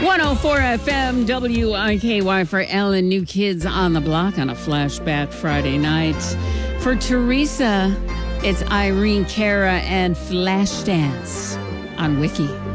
104 FM WIKY for Ellen. New Kids on the Block on a flashback Friday night. For Teresa, it's Irene Cara and Flashdance on Wiki.